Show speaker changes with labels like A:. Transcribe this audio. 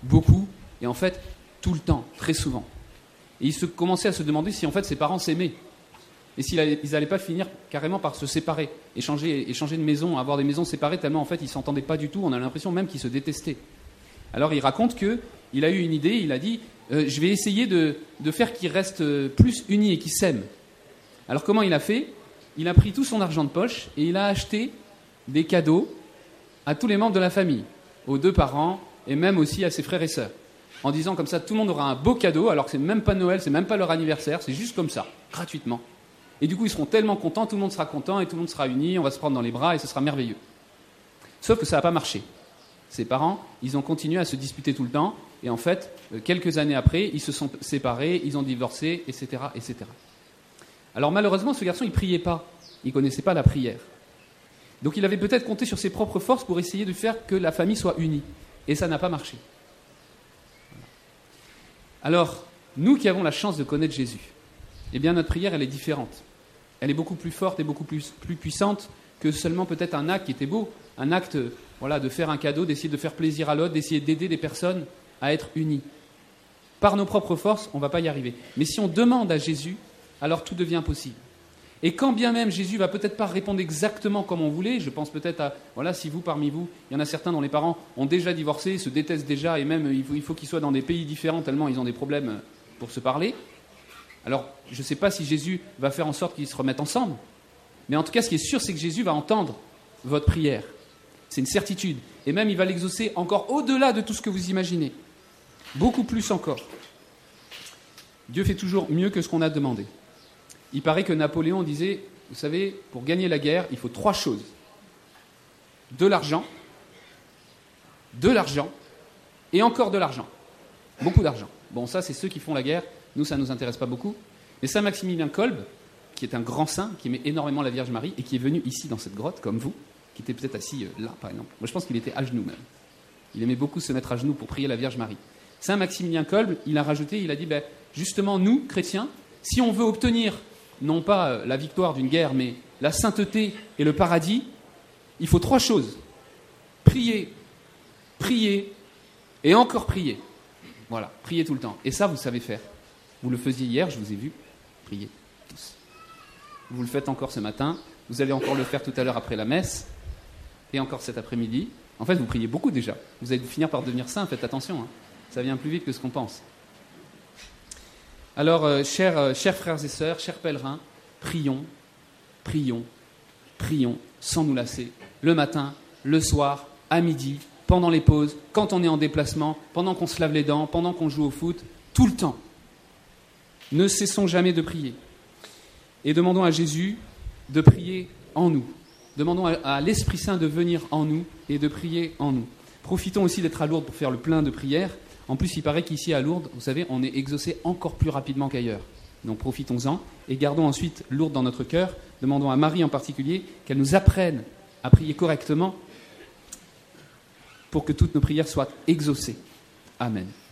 A: beaucoup, et en fait, tout le temps, très souvent. Et ils commençaient à se demander si en fait ses parents s'aimaient. Et s'ils n'allaient pas finir carrément par se séparer, et changer de maison, avoir des maisons séparées, tellement en fait ils ne s'entendaient pas du tout, on a l'impression même qu'ils se détestaient. Alors il raconte qu'il a eu une idée, il a dit je vais essayer de faire qu'ils restent plus unis et qu'ils s'aiment. Alors comment il a fait ? Il a pris tout son argent de poche et il a acheté des cadeaux à tous les membres de la famille, aux 2 parents et même aussi à ses frères et sœurs. En disant comme ça, tout le monde aura un beau cadeau, alors que c'est même pas Noël, c'est même pas leur anniversaire, c'est juste comme ça, gratuitement. Et du coup, ils seront tellement contents, tout le monde sera content et tout le monde sera uni, on va se prendre dans les bras et ce sera merveilleux. Sauf que ça n'a pas marché. Ses parents, ils ont continué à se disputer tout le temps et en fait, quelques années après, ils se sont séparés, ils ont divorcé, etc., etc. Alors malheureusement, ce garçon, il ne priait pas, il ne connaissait pas la prière. Donc il avait peut-être compté sur ses propres forces pour essayer de faire que la famille soit unie. Et ça n'a pas marché. Alors, nous qui avons la chance de connaître Jésus, eh bien notre prière, elle est différente. Elle est beaucoup plus forte et beaucoup plus puissante que seulement peut-être un acte qui était beau, un acte de faire un cadeau, d'essayer de faire plaisir à l'autre, d'essayer d'aider des personnes à être unies. Par nos propres forces, on ne va pas y arriver. Mais si on demande à Jésus, alors tout devient possible. Et quand bien même Jésus ne va peut-être pas répondre exactement comme on voulait, je pense peut-être à, si vous, parmi vous, il y en a certains dont les parents ont déjà divorcé, se détestent déjà, et même il faut qu'ils soient dans des pays différents tellement ils ont des problèmes pour se parler. Alors, je ne sais pas si Jésus va faire en sorte qu'ils se remettent ensemble, mais en tout cas, ce qui est sûr, c'est que Jésus va entendre votre prière. C'est une certitude. Et même, il va l'exaucer encore au-delà de tout ce que vous imaginez. Beaucoup plus encore. Dieu fait toujours mieux que ce qu'on a demandé. Il paraît que Napoléon disait, vous savez, pour gagner la guerre, il faut 3 choses. De l'argent et encore de l'argent. Beaucoup d'argent. Bon, ça, c'est ceux qui font la guerre. Nous, ça ne nous intéresse pas beaucoup. Mais Saint Maximilien Kolbe, qui est un grand saint, qui aimait énormément la Vierge Marie, et qui est venu ici dans cette grotte, comme vous, qui était peut-être assis là, par exemple. Moi, je pense qu'il était à genoux même. Il aimait beaucoup se mettre à genoux pour prier la Vierge Marie. Saint Maximilien Kolbe, il a rajouté, il a dit, justement, nous, chrétiens, si on veut obtenir non pas la victoire d'une guerre, mais la sainteté et le paradis, il faut 3 choses. Prier, prier et encore prier. Voilà, prier tout le temps. Et ça, vous savez faire. Vous le faisiez hier, je vous ai vu prier tous. Vous le faites encore ce matin, vous allez encore le faire tout à l'heure après la messe, et encore cet après-midi. En fait, vous priez beaucoup déjà. Vous allez finir par devenir saint, faites attention. Ça vient plus vite que ce qu'on pense. Alors, chers frères et sœurs, chers pèlerins, prions, prions, prions, sans nous lasser, le matin, le soir, à midi, pendant les pauses, quand on est en déplacement, pendant qu'on se lave les dents, pendant qu'on joue au foot, tout le temps. Ne cessons jamais de prier. Et demandons à Jésus de prier en nous. Demandons à l'Esprit Saint de venir en nous et de prier en nous. Profitons aussi d'être à Lourdes pour faire le plein de prières. En plus, il paraît qu'ici à Lourdes, vous savez, on est exaucé encore plus rapidement qu'ailleurs. Donc profitons-en et gardons ensuite Lourdes dans notre cœur. Demandons à Marie en particulier qu'elle nous apprenne à prier correctement pour que toutes nos prières soient exaucées. Amen.